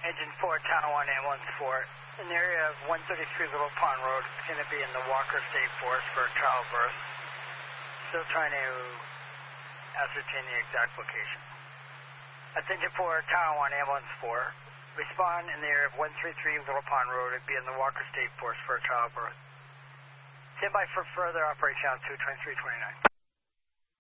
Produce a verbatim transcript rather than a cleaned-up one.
Engine four, Town one, ambulance four. In the area of one thirty-three Little Pond Road, it's going to be in the Walker State Forest for childbirth. Still trying to ascertain the exact location. Attention four, Town one, ambulance four. Respond in the area of one thirty-three Little Pond Road. It'd be in the Walker State Forest for childbirth. Stand by for further operation on two twenty-three twenty-nine.